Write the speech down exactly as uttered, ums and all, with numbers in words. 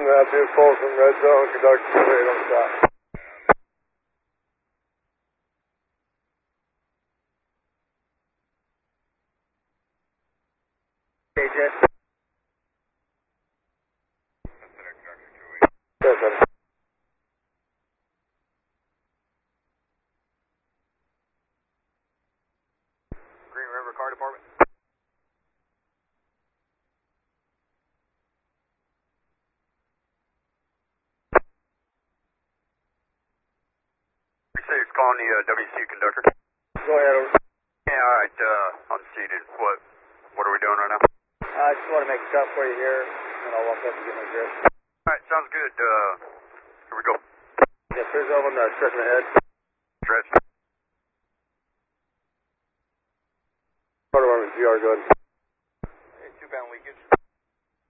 Green, uh, two Folsom, red zone, conduct two eight on stop. K J. Yes, sir. Green River Car Department. Six calling the uh, W C conductor. Go ahead. Over. Yeah, all right. Uh, unseated. What? What are we doing right now? I just want to make a stop for you here, and I'll walk up and get my grip. All right, sounds good. Uh, here we go. Yes, sir. Over on the stretch my head. Stretch. Part of our G R, go ahead.